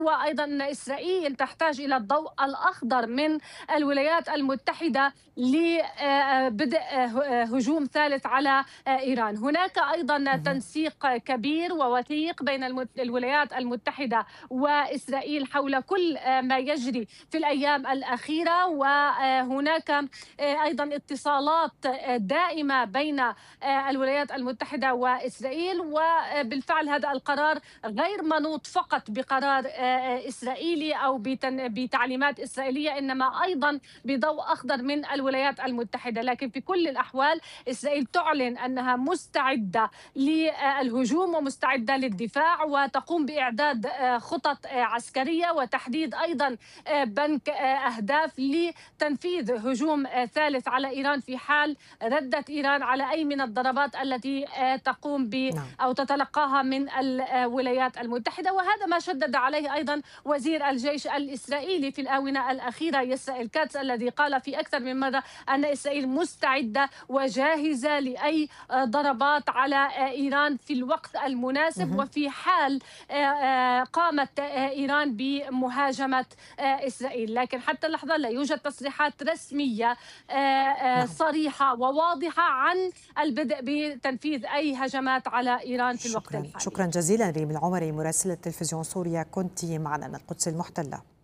وأيضا أن إسرائيل تحتاج إلى الضوء الأخضر من الولايات المتحدة لبدء هجوم ثالث على إيران. هناك أيضا مهم. تنسيق كبير ووثيق بين الولايات المتحدة وإسرائيل حول كل ما يجري في الأيام الأخيرة، وهناك أيضا اتصالات دائمة بين الولايات المتحدة وإسرائيل. وبالفعل هذا القرار غير منوط فقط بقرار إسرائيلي أو بتعليمات إسرائيلية، إنما أيضا بضوء أخضر من الولايات المتحدة. لكن في كل الأحوال إسرائيل تعلن أنها مستعدة للهجوم ومستعدة للدفاع، وتقوم بإعداد خطط عسكرية وتحديد أيضا بنك أهداف لتنفيذ هجوم ثالث على إيران في حال ردت إيران على أي من الضربات التي تقوم ب نعم. أو تتلقاها من الولايات المتحدة. وهذا ما شدد عليه أيضا وزير الجيش الإسرائيلي في الآونة الأخيرة يسرائيل كاتس، الذي قال في أكثر من مرة أن إسرائيل مستعدة وجاهزة لأي ضربات على إيران في الوقت المناسب مهم. وفي حال قامت إيران بمهاجمة إسرائيل. لكن حتى اللحظة لا يوجد تصريحات رسمية نعم. صريحة وواضحة عن البدء بتنفيذ أي هجمات على إيران في الوقت شكرا الحالي. شكرا جزيلا ريم العمري مراسلة تلفزيون سوريا، كنت معنا من القدس المحتلة.